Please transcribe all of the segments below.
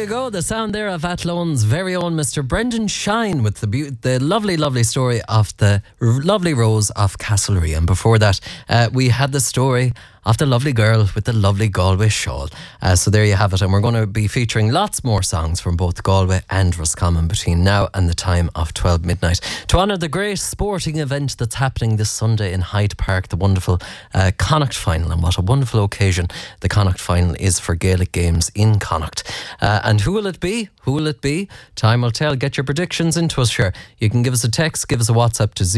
go. The sound there of Athlon's very own Mr. Brendan Shine with the lovely, lovely story of the lovely Rose of Castlerea. And before that, we had the story of the lovely girl with the lovely Galway shawl. So there you have it. And we're going to be featuring lots more songs from both Galway and Roscommon between now and the time of 12 midnight to honour the great sporting event that's happening this Sunday in Hyde Park, the wonderful Connacht final. And what a wonderful occasion the Connacht final is for Gaelic games in Connacht. And who will it be? Who will it be? Time will tell. Get your predictions into us, sure. You can give us a text, give us a WhatsApp to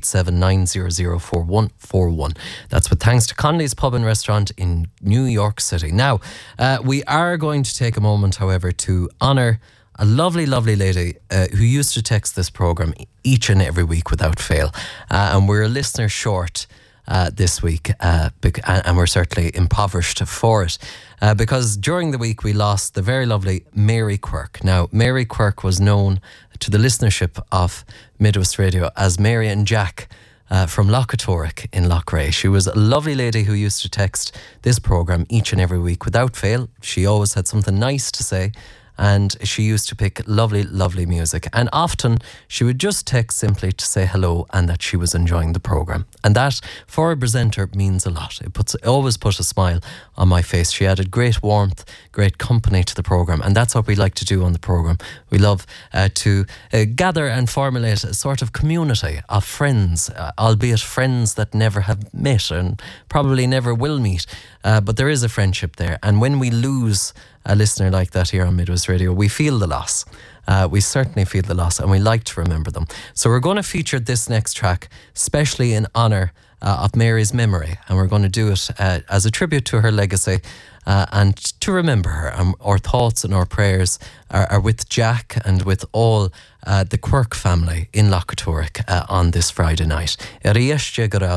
0879004141. That's with thanks to Connolly's Pub and Restaurant in New York City. Now, we are going to take a moment, however, to honour a lovely, lovely lady who used to text this programme each and every week without fail. And we're a listener short this week, and we're certainly impoverished for it. Because during the week we lost the very lovely Mary Quirk. Now, Mary Quirk was known to the listenership of Midwest Radio as Mary and Jack from Lochatoric in Loughrea. She was a lovely lady who used to text this programme each and every week without fail. She always had something nice to say, and she used to pick lovely, lovely music. And often she would just text simply to say hello and that she was enjoying the programme. And that, for a presenter, means a lot. It always put a smile on my face. She added great warmth, great company to the programme. And that's what we like to do on the programme. We love to gather and formulate a sort of community of friends, albeit friends that never have met and probably never will meet. But there is a friendship there. And when we lose a listener like that here on Midwest Radio, we feel the loss. We certainly feel the loss, and we like to remember them. So we're going to feature this next track, especially in honour of Mary's memory, and we're going to do it as a tribute to her legacy and to remember her. Our thoughts and our prayers are with Jack and with all the Quirk family in Lochatoric on this Friday night. It's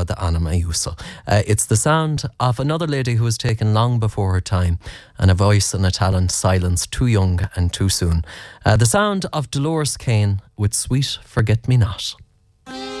the sound of another lady who was taken long before her time, and a voice and a talent silenced too young and too soon. The sound of Dolores Kane with Sweet Forget Me Not.